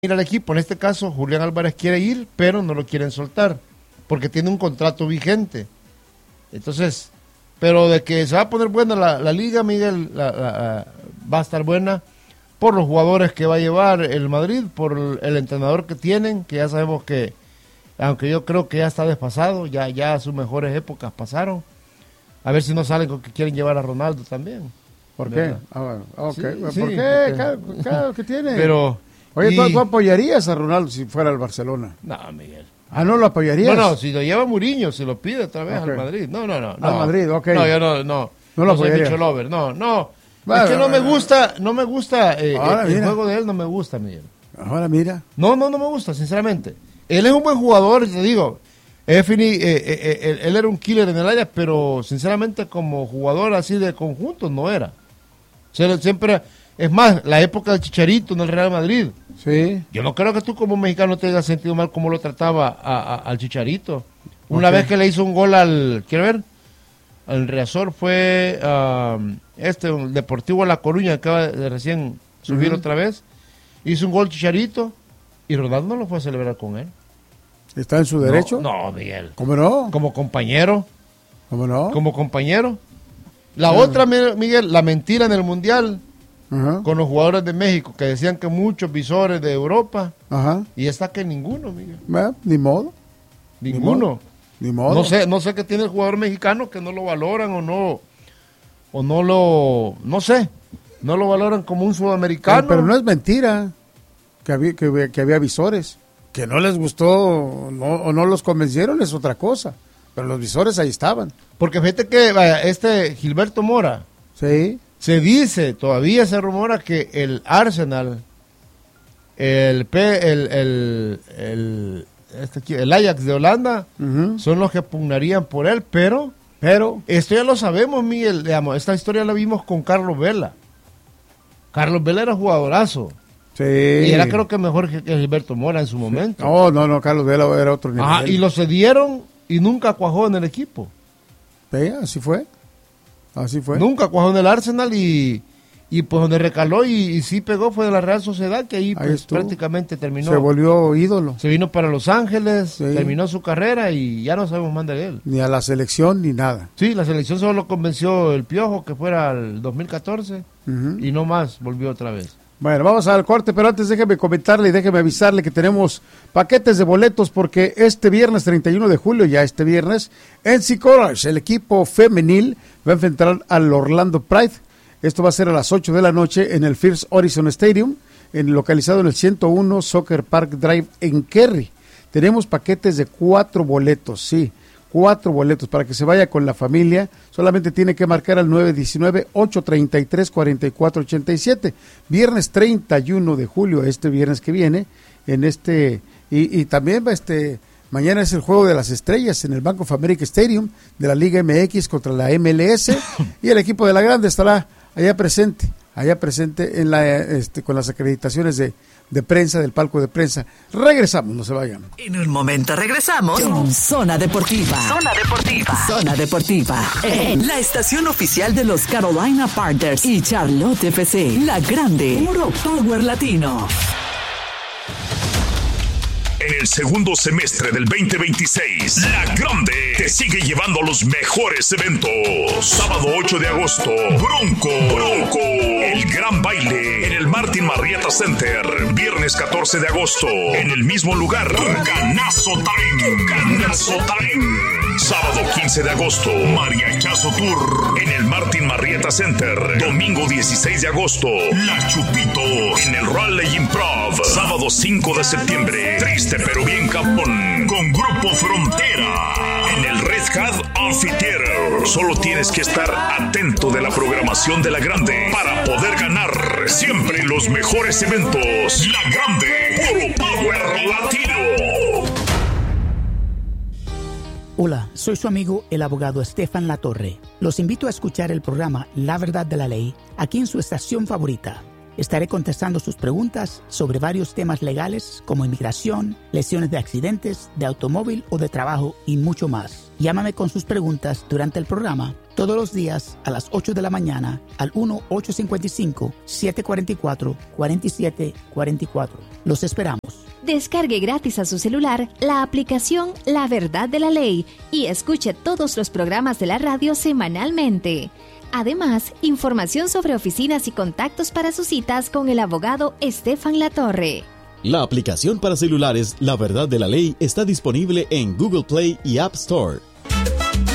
ir al equipo. En este caso, Julián Álvarez quiere ir, pero no lo quieren soltar, porque tiene un contrato vigente. Entonces, pero de que se va a poner buena la liga, Miguel, va a estar buena por los jugadores que va a llevar el Madrid, por el entrenador que tienen, que ya sabemos que, aunque yo creo que ya está desfasado, ya sus mejores épocas pasaron. A ver si no salen con que quieren llevar a Ronaldo también. ¿Por qué? Bueno, okay. Sí, ¿Por sí, qué? Claro que tiene. Pero... Oye, ¿tú apoyarías a Ronaldo si fuera al Barcelona? No, Miguel. Ah, ¿no lo apoyarías? No, si lo lleva Mourinho, si lo pide otra vez al Madrid. No. Al Madrid, ok. No, yo no lo soy apoyarías. bicho lover, no. Bueno, es que no me gusta, el juego de él no me gusta, Miguel. Ahora mira. No me gusta, sinceramente. Él es un buen jugador, te digo. Él era un killer en el área, pero sinceramente como jugador así de conjunto no era. Siempre, es más, la época del Chicharito en el Real Madrid. Sí. Yo no creo que tú como mexicano te hayas sentido mal como lo trataba al Chicharito. Una vez que le hizo un gol al Riazor fue el Deportivo La Coruña, acaba de recién subir otra vez. Hizo un gol Chicharito y Ronaldo no lo fue a celebrar con él. ¿Está en su derecho? No, Miguel. ¿Cómo no? Como compañero. ¿Cómo no? Como compañero. La otra, Miguel, la mentira en el Mundial con los jugadores de México, que decían que muchos visores de Europa, y está que ninguno, Miguel. Ni modo. Ninguno. Ni modo. No sé qué tiene el jugador mexicano, que no lo valoran no lo valoran como un sudamericano. Pero no es mentira que había visores. Que no les gustó o no los convencieron es otra cosa. Pero los visores ahí estaban. Porque fíjate que Gilberto Mora, sí, se dice, todavía se rumora que el Arsenal, el Ajax de Holanda, son los que pugnarían por él, pero esto ya lo sabemos, Miguel, digamos, esta historia la vimos con Carlos Vela. Carlos Vela era jugadorazo. Sí. Y era creo que mejor que Gilberto Mora en su momento. No, Carlos Vela era otro nivel. Y lo cedieron y nunca cuajó en el equipo. Sí, así fue. Nunca cuajó en el Arsenal y pues donde recaló y sí pegó fue de la Real Sociedad, que ahí pues, prácticamente terminó. Se volvió ídolo. Se vino para Los Ángeles, terminó su carrera y ya no sabemos más de él. Ni a la selección ni nada. Sí, la selección solo lo convenció el Piojo que fuera al 2014 y no más, volvió otra vez. Bueno, vamos al corte, pero antes déjeme comentarle y déjeme avisarle que tenemos paquetes de boletos porque este viernes 31 de julio, ya este viernes, NC Courage, el equipo femenil, va a enfrentar al Orlando Pride. Esto va a ser a las 8 de la noche en el First Horizon Stadium, localizado en el 101 Soccer Park Drive en Kerry. Tenemos paquetes de 4 boletos, sí. 4 boletos para que se vaya con la familia. Solamente tiene que marcar al 919-833-4487. Viernes 31 de julio, este viernes que viene, y también mañana es el Juego de las Estrellas en el Bank of America Stadium de la Liga MX contra la MLS y el equipo de la Grande estará allá presente con las acreditaciones de prensa, del palco de prensa. Regresamos, no se vayan. En un momento regresamos con Zona Deportiva. Zona Deportiva. La estación oficial de los Carolina Panthers y Charlotte FC. La Grande. Puro Power Latino. En el segundo semestre del 2026, La Grande te sigue llevando a los mejores eventos. Sábado 8 de agosto, Bronco, el gran baile en el Martin Marietta Center. Viernes 14 de agosto, en el mismo lugar, Ganazo Time. Sábado 15 de agosto, Mariachazo Tour en el Martin Marietta Center. Domingo 16 de agosto, La Chupito en el Raleigh Improv. Sábado 5 de septiembre, Triste pero bien Capón con Grupo Frontera en el Red Hat Amphitheater. Solo tienes que estar atento de la programación de La Grande para poder ganar siempre los mejores eventos. La Grande, puro power latino. Hola, soy su amigo el abogado Estefan Latorre. Los invito a escuchar el programa La Verdad de la Ley aquí en su estación favorita. Estaré contestando sus preguntas sobre varios temas legales como inmigración, lesiones de accidentes, de automóvil o de trabajo y mucho más. Llámame con sus preguntas durante el programa Todos los días a las 8 de la mañana al 1-855-744-4744. Los esperamos. Descargue gratis a su celular la aplicación La Verdad de la Ley y escuche todos los programas de la radio semanalmente. Además, información sobre oficinas y contactos para sus citas con el abogado Estefan Latorre. La aplicación para celulares La Verdad de la Ley está disponible en Google Play y App Store.